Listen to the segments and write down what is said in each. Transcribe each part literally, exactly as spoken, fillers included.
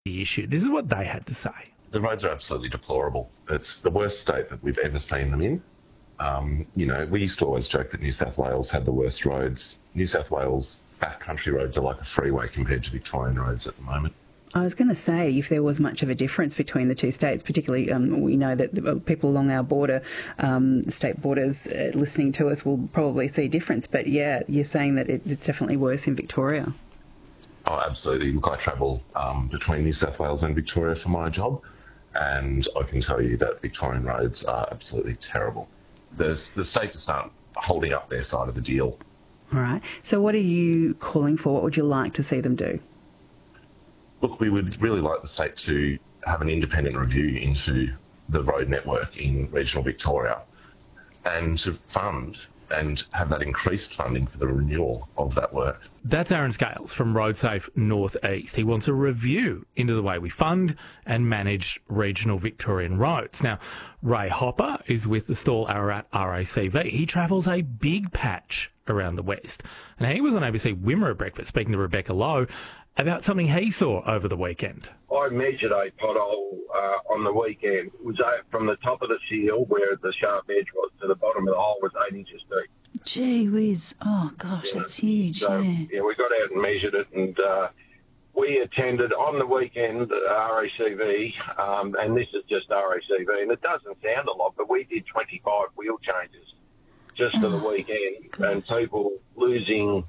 the issue. This is what they had to say. The roads are absolutely deplorable. It's the worst state that we've ever seen them in. Um, you know, we used to always joke that New South Wales had the worst roads. New South Wales backcountry roads are like a freeway compared to Victorian roads at the moment. I was going to say, if there was much of a difference between the two states, particularly um, we know that the people along our border, um, state borders, uh, listening to us will probably see a difference. But yeah, you're saying that it, it's definitely worse in Victoria. Oh, absolutely. Look, I travel um, between New South Wales and Victoria for my job, and I can tell you that Victorian roads are absolutely terrible. There's, the state just aren't holding up their side of the deal. All right. So what are you calling for? What would you like to see them do? Look, we would really like the state to have an independent review into the road network in regional Victoria and to fund and have that increased funding for the renewal of that work. That's Aaron Scales from RoadSafe North East. He wants a review into the way we fund and manage regional Victorian roads. Now, Ray Hopper is with the Stawell Ararat R A C V. He travels a big patch around the west. And he was on A B C Wimmera Breakfast speaking to Rebecca Lowe about something he saw over the weekend. I measured a pothole uh, on the weekend. It was uh, from the top of the seal where the sharp edge was to the bottom of the hole was eight inches deep. Gee whiz. Oh, gosh, Yeah. that's huge, So, yeah. yeah, we got out and measured it, and uh, we attended on the weekend at R A C V, um, and this is just R A C V, and it doesn't sound a lot, but we did twenty-five wheel changes just for the weekend, and people losing...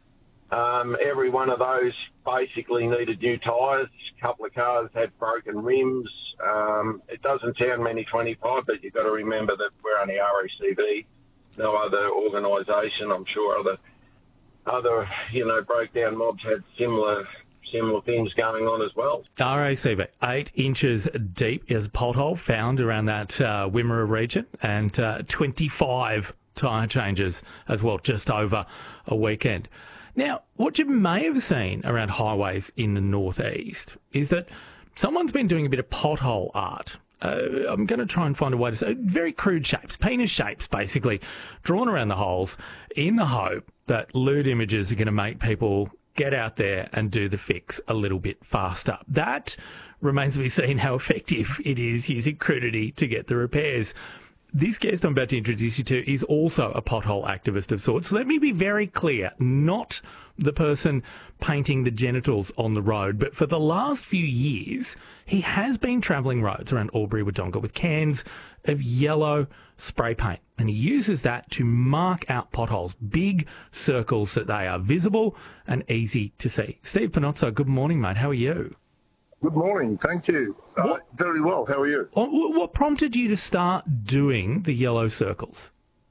Um, every one of those basically needed new tyres. A couple of cars had broken rims. Um, it doesn't sound many twenty-five, but you've got to remember that we're only R A C V, no other organisation. I'm sure other, other, you know, breakdown mobs had similar similar things going on as well. R A C V, eight inches deep is a pothole found around that uh, Wimmera region, and uh, twenty-five tyre changes as well, just over a weekend. Now, what you may have seen around highways in the northeast is that someone's been doing a bit of pothole art. Uh, I'm going to try and find a way to say very crude shapes, penis shapes basically, drawn around the holes in the hope that lewd images are going to make people get out there and do the fix a little bit faster. That remains to be seen how effective it is using crudity to get the repairs. This guest I'm about to introduce you to is also a pothole activist of sorts. So let me be very clear, not the person painting the genitals on the road, but for the last few years, he has been travelling roads around Albury-Wodonga with cans of yellow spray paint. And he uses that to mark out potholes, big circles so that they are visible and easy to see. Steve Panozzo, good morning, mate. How are you? Good morning. Thank you. Uh, very well. How are you? What prompted you to start doing the yellow circles?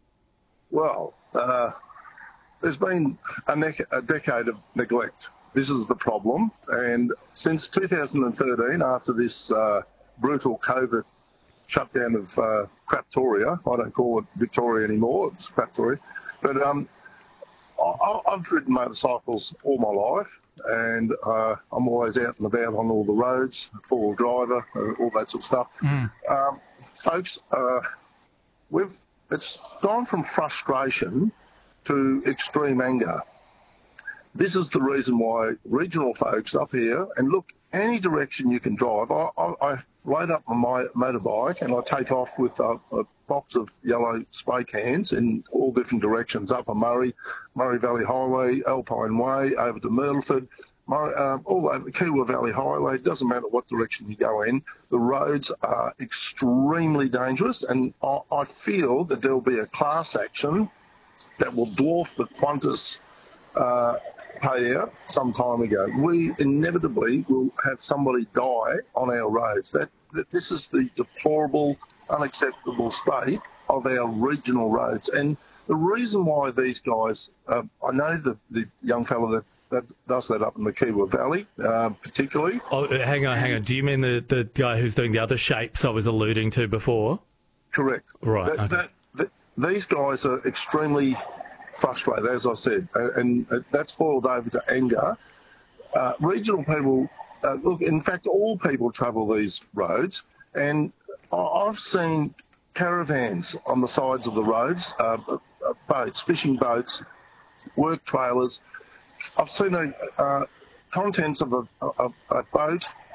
Well, uh, there's been a, ne- a decade of neglect. This is the problem. And since two thousand thirteen, after this uh, brutal COVID shutdown of uh, Craptoria, I don't call it Victoria anymore, it's Craptoria, but um, I- I've ridden motorcycles all my life, and uh, I'm always out and about on all the roads, four-wheel driver, uh, all that sort of stuff. Mm. Um, folks, uh, we've it's gone from frustration to extreme anger. This is the reason why regional folks up here, and look, any direction you can drive, I, I, I load up my motorbike and I take off with a, a box of yellow spray cans in all different directions, up a Murray, Murray Valley Highway, Alpine Way, over to Myrtleford, Murray, um, all over the Kiwa Valley Highway. It doesn't matter what direction you go in. The roads are extremely dangerous, and I, I feel that there will be a class action that will dwarf the Qantas uh, payout some time ago. We inevitably will have somebody die on our roads. That, that this is the deplorable, unacceptable state of our regional roads. And the reason why these guys, uh, I know the, the young fellow that, that does that up in the Kiwa Valley, um, particularly. Oh, hang on, hang on. Do you mean the, the guy who's doing the other shapes I was alluding to before? Correct. Right. That, okay. that, that, these guys are extremely frustrated, as I said, and that's boiled over to anger. Uh, regional people, uh, look, in fact, all people travel these roads, and I've seen caravans on the sides of the roads, uh, boats, fishing boats, work trailers. I've seen a, uh, contents of a, a, a boat